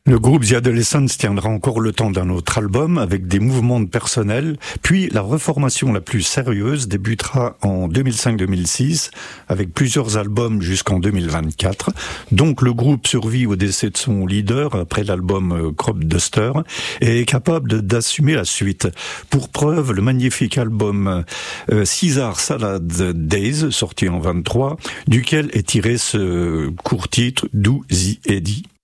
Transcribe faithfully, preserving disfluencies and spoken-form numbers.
Le groupe The Adolescents tiendra encore le temps d'un autre album avec des mouvements de personnel, puis la reformation la plus sérieuse débutera en deux mille cinq deux mille six avec plusieurs albums jusqu'en deux mille vingt-quatre. Donc le groupe survit au décès de son leader après l'album Crop Duster et est capable de, d'assumer la suite. Pour preuve, le magnifique album euh, Caesar Salad Days, sorti en vingt-trois, duquel est tiré ce court titre Do the Eddie.